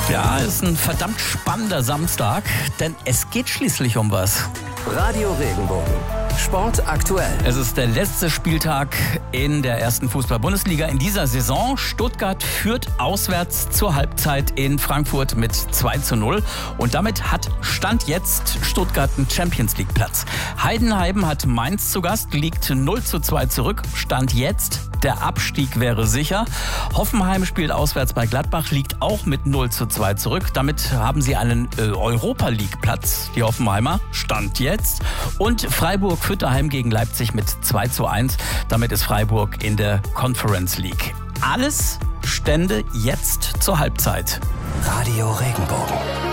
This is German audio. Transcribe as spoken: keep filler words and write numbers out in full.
Ja, ist ein verdammt spannender Samstag, denn es geht schließlich um was. Radio Regenbogen. Sport aktuell. Es ist der letzte Spieltag in der ersten Fußball-Bundesliga in dieser Saison. Stuttgart führt auswärts zur Halbzeit in Frankfurt mit zwei zu null. Und damit hat Stand jetzt Stuttgart einen Champions-League-Platz. Heidenheim hat Mainz zu Gast, liegt null zu zwei zurück. Stand jetzt, der Abstieg wäre sicher. Hoffenheim spielt auswärts bei Gladbach, liegt auch mit null zu zwei zurück. Damit haben sie einen äh, Europa-League-Platz, die Hoffenheimer. Stand jetzt. Und Freiburg führt daheim gegen Leipzig mit zwei zu eins. Damit ist Freiburg in der Conference League. Alles Stände jetzt zur Halbzeit. Radio Regenbogen.